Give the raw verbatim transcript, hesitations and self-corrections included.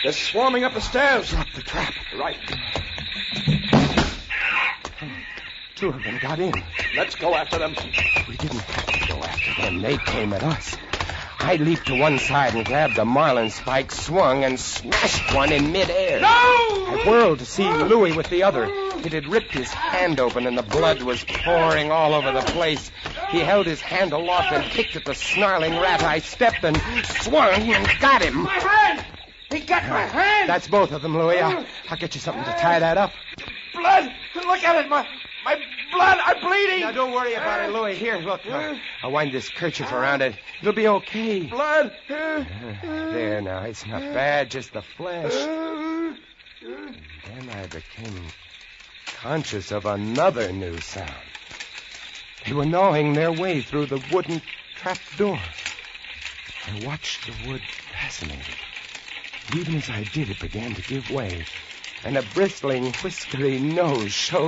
They're swarming up the stairs. Drop the trap. Right. Two of them got in. Let's go after them. We didn't have to go after them. They came at us. I leaped to one side and grabbed a marlin spike, swung, and smashed one in midair. No! I whirled to see Louis with the other. It had ripped his hand open, and the blood was pouring all over the place. He held his hand aloft and kicked at the snarling rat. I stepped and swung and got him. My hand! He got my hand! That's both of them, Louis. I'll, I'll get you something to tie that up. Blood! Look at it! My, my blood! I'm bleeding! Now, don't worry about it, Louis. Here, look. I'll, I'll wind this kerchief around it. It'll be okay. Blood! Uh, there now. It's not bad, just the flesh. And then I became conscious of another new sound. They were gnawing their way through the wooden trap door. I watched the wood fascinated. Even as I did, it began to give way, and a bristling, whiskery nose showed